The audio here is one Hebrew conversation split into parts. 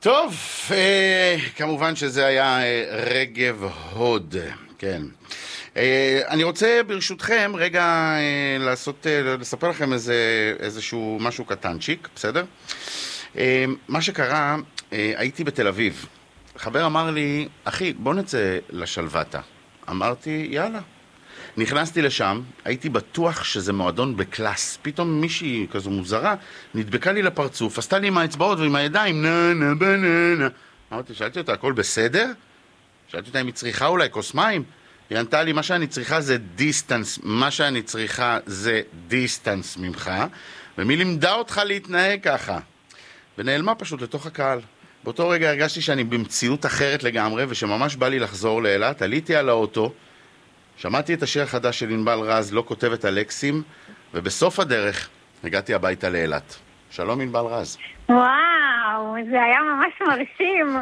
טוב, כמובן שזה היה רגב הוד, כן. אני רוצה ברשותכם רגע לספר לכם איזשהו משהו קטנצ'יק, בסדר? מה שקרה, הייתי בתל אביב. חבר אמר לי, אחי, בוא נצא לשלוותה. אמרתי, יאללה. נכנסתי לשם, הייתי בטוח שזה מועדון בקלאס. פתאום מישהי כזו מוזרה נדבקה לי לפרצוף, עשתה לי עם האצבעות ועם הידיים, נה בננה. אמרתי, שאלתי אותה, הכל בסדר? שאלתי אותה אם היא צריכה אולי כוס מים? היא ענתה לי, מה שאני צריכה זה דיסטנס, מה שאני צריכה זה דיסטנס ממך, ומי לימדה אותך להתנהג ככה? ונעלמה פשוט לתוך הקהל. באותו רגע הרגשתי שאני במציאות אחרת לגמרי, ושממש בא לי לחזור לאילת, עליתי על האוטו, שמעתי את השיר החדש של ענבל רז, לא כותבת אלקסים, ובסוף הדרך הגעתי הביתה לאילת. שלום ענבל רז. וואו, זה היה ממש מרשים.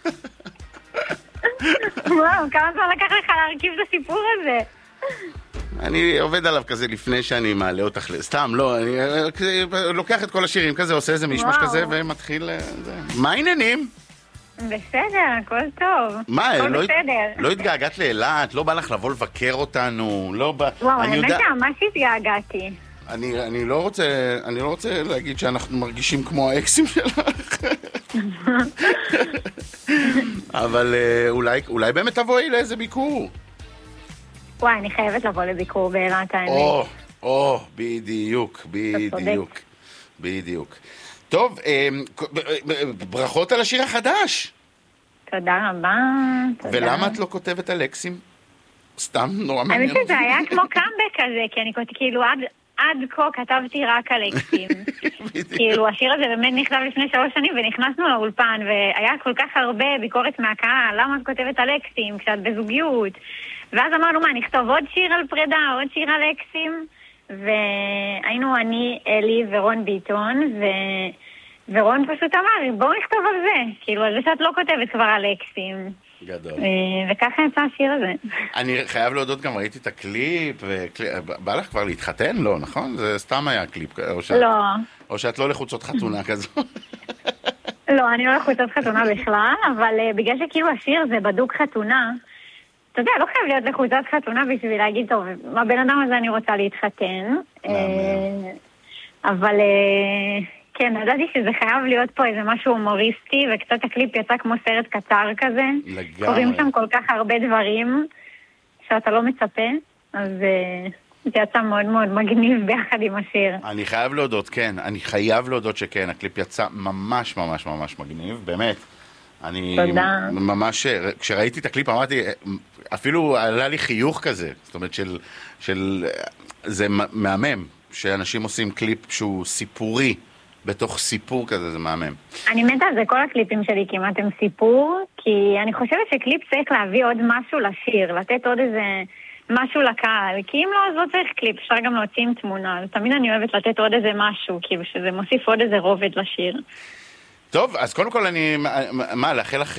וואו, כמה זמן לקח לך להרכיב את הסיפור הזה? אני עובד עליו כזה לפני שאני מעלה אותך, סתם, לא, אני לוקח את כל השירים כזה, עושה איזה משמש כזה ומתחיל... מה העניינים? בסדר, הכל טוב. מה, לא התגעגעת לאילת? לא בא לך לבוא לבקר אותנו? וואו, האמת שממש התגעגעתי. אני לא רוצה להגיד שאנחנו מרגישים כמו האקסים שלך. אבל אולי באמת תבואי לאיזה ביקור. וואי, אני חייבת לבוא לביקור באילת, האמת. בדיוק. טוב, ברכות על השיר החדש. תודה רבה. ולמה את לא כותבת אלקסים? סתם, נורא מעניין. האמת שזה היה כמו קאמבק כזה, כי אני כאילו עד כה כתבתי רק אלקסים. כאילו, השיר הזה באמת נכתב לפני 3 שנים, ונכנסנו לאולפן, והיה כל כך הרבה ביקורת מהקהל, למה את כותבת אלקסים כשאת בזוגיות? ואז אמרנו, מה, נכתוב עוד שיר על פרידה, עוד שיר על אלקסים? והיינו אני, אלי ורון ביטון, ורון פשוט אמר, בואו נכתוב על זה, כאילו על זה שאת לא כותבת כבר על אקסים. גדול. וככה יצא השיר הזה. אני חייב להודות, גם ראיתי את הקליפ, בא לך כבר להתחתן? לא, נכון? זה סתם היה קליפ. לא. או שאת לא לחוצות חתונה כזו. לא, אני לא לחוצות חתונה בכלל, אבל בגלל שכאילו השיר זה בדוק חתונה, אתה יודע, לא חייב להיות לחוצת חתונה בשביל להגיד, טוב, מה בן אדם הזה אני רוצה להתחתן. אבל כן, ידעתי שזה חייב להיות פה איזה משהו הומוריסטי, וקצת הקליפ יצא כמו סרט קצר כזה. לגמרי. קוראים שם כל כך הרבה דברים שאתה לא מצפה, אז זה יצא מאוד מאוד מגניב ביחד עם השיר. אני חייב להודות, כן, אני חייב להודות שכן, הקליפ יצא ממש ממש ממש מגניב, באמת. אני ממש, כשראיתי את הקליפ אמרתי, אפילו עלה לי חיוך כזה, זאת אומרת זה מהמם, שאנשים עושים קליפ שהוא סיפורי, בתוך סיפור כזה, זה מהמם. אני מתה על זה, כל הקליפים שלי כמעט הם סיפור, כי אני חושבת שקליפ צריך להביא עוד משהו לשיר, לתת עוד איזה משהו לקהל, כי אם לא, אז לא צריך קליפ, אפשר גם להוציא עם תמונה, תמיד אני אוהבת לתת עוד איזה משהו, כאילו שזה מוסיף עוד איזה רובד לשיר. טוב, אז קודם כל אני, מה, לאחל לך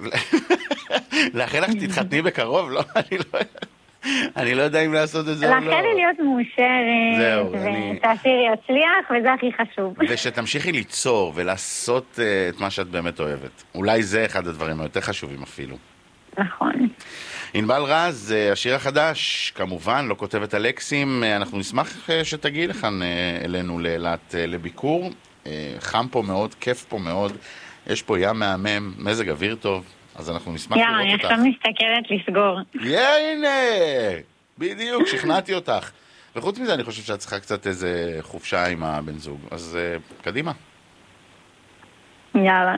שתתחתני בקרוב, לא? אני לא יודע אם לעשות את זה או לא. לאחל לי להיות מאושרת, ושהשיר יצליח, וזה הכי חשוב. ושתמשיכי ליצור ולעשות את מה שאת באמת אוהבת. אולי זה אחד הדברים היותר חשובים אפילו. נכון. ענבל רז, השיר החדש, כמובן, לא כותבת אלקסים, אנחנו נשמח שתגיעי לכאן אלינו לאילת לביקור. חם פה מאוד, כיף פה מאוד, יש פה ים מהמם, מזג אוויר טוב, אז אנחנו נשמח לראות אותך. אני עכשיו מסתכלת לסגור. הנה, בדיוק, שכנעתי אותך. וחוץ מזה אני חושב שאת צריכה קצת איזה חופשה עם הבן זוג, אז קדימה. יאללה.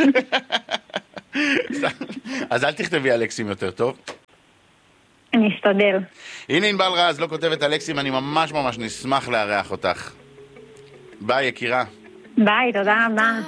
אז אל תכתבי אלקסים יותר טוב. אני אשתדל. הנה ענבל רז, לא כותבת אלקסים, אני ממש ממש נשמח לארח אותך. ביי יקירה. ביי, תודה רבה.